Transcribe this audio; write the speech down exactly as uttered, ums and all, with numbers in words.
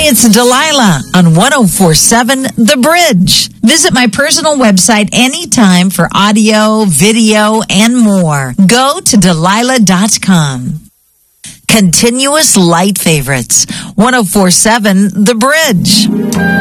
Hi, it's Delilah on one oh four point seven The Bridge. Visit my personal website anytime for audio, video, and more. Go to Delilah dot com. Continuous light favorites. one oh four point seven The Bridge.